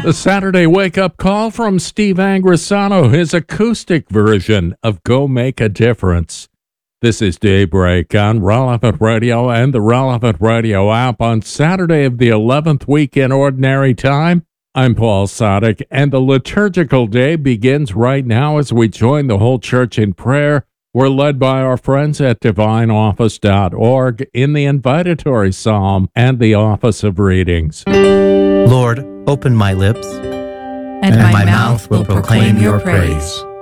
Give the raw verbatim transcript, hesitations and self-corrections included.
The Saturday wake-up call from Steve Angrisano, his acoustic version of Go Make a Difference. This is Daybreak on Relevant Radio and the Relevant Radio app on Saturday of the eleventh week in Ordinary Time. I'm Paul Sadek, and the liturgical day begins right now as we join the whole church in prayer. We're led by our friends at divine office dot org in the invitatory psalm and the office of readings. Lord, open my lips, and, and my, my mouth will proclaim your praise.